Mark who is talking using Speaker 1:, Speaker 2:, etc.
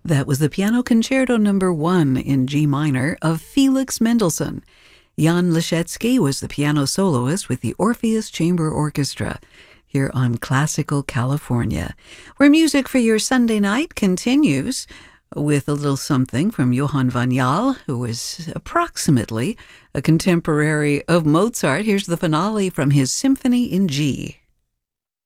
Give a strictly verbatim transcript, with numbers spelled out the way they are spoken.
Speaker 1: That was the Piano Concerto Number One in G minor of Felix Mendelssohn. Jan Leschetzy was the piano soloist with the Orpheus Chamber Orchestra here on Classical California, where music for your Sunday night continues with a little something from Johann van Jal, who was approximately a contemporary of Mozart. Here's the finale from his Symphony in G.